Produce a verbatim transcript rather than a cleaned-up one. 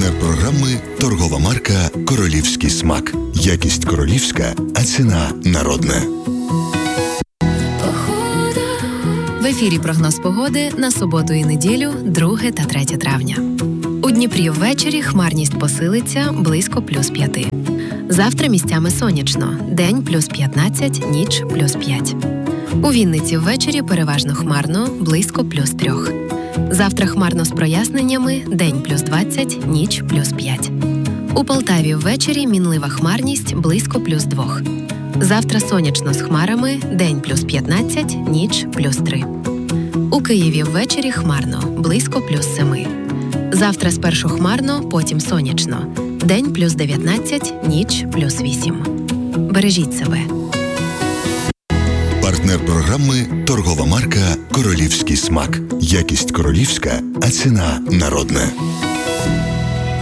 Партнер програми – торгова марка «Королівський смак». Якість королівська, а ціна народна. В ефірі прогноз погоди на суботу і неділю, друге та третє травня. У Дніпрі ввечері хмарність посилиться близько плюс п'яти. Завтра місцями сонячно. День плюс п'ятнадцять, ніч плюс п'ять. У Вінниці ввечері переважно хмарно, близько плюс трьох. Завтра хмарно з проясненнями, день плюс двадцять, ніч плюс п'ять. У Полтаві ввечері мінлива хмарність, близько плюс двох. Завтра сонячно з хмарами, день плюс п'ятнадцять, ніч плюс три. У Києві ввечері хмарно, близько плюс семи. Завтра спершу хмарно, потім сонячно. День плюс дев'ятнадцять, ніч плюс вісім. Бережіть себе. Партнер програми – торгова марка «Королівський смак». Якість королівська, а ціна народна.